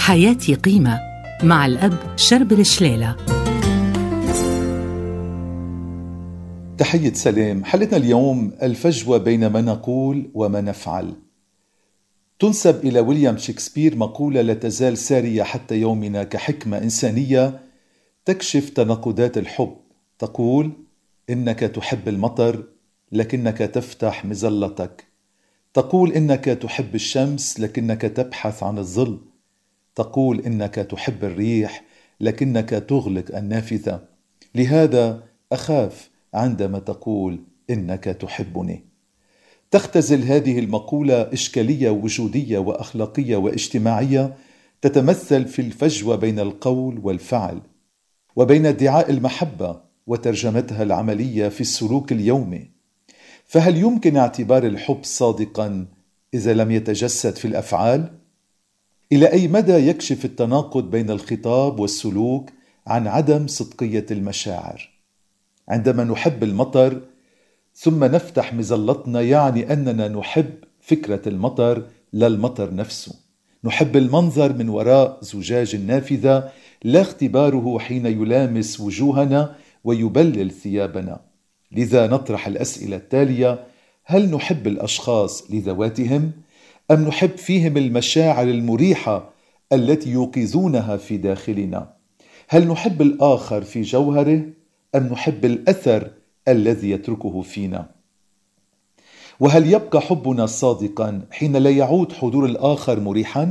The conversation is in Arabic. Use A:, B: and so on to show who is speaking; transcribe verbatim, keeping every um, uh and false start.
A: حياتي قيمة مع الأب شربل شليلة.
B: تحية سلام. حلقتنا اليوم الفجوة بين ما نقول وما نفعل. تنسب إلى ويليام شكسبير مقولة لا تزال سارية حتى يومنا كحكمة إنسانية تكشف تناقضات الحب، تقول: إنك تحب المطر لكنك تفتح مظلتك، تقول إنك تحب الشمس لكنك تبحث عن الظل، تقول إنك تحب الريح لكنك تغلق النافذة. لهذا أخاف عندما تقول إنك تحبني. تختزل هذه المقولة إشكالية وجودية وأخلاقية واجتماعية تتمثل في الفجوة بين القول والفعل، وبين ادعاء المحبة وترجمتها العملية في السلوك اليومي. فهل يمكن اعتبار الحب صادقا إذا لم يتجسد في الأفعال؟ إلى أي مدى يكشف التناقض بين الخطاب والسلوك عن عدم صدقية المشاعر؟ عندما نحب المطر ثم نفتح مظلتنا، يعني أننا نحب فكرة المطر لا المطر نفسه. نحب المنظر من وراء زجاج النافذة، لا اختباره حين يلامس وجوهنا ويبلل ثيابنا. لذا نطرح الأسئلة التالية: هل نحب الأشخاص لذواتهم؟ أم نحب فيهم المشاعر المريحة التي يوقظونها في داخلنا؟ هل نحب الآخر في جوهره أم نحب الأثر الذي يتركه فينا؟ وهل يبقى حبنا صادقا حين لا يعود حضور الآخر مريحا؟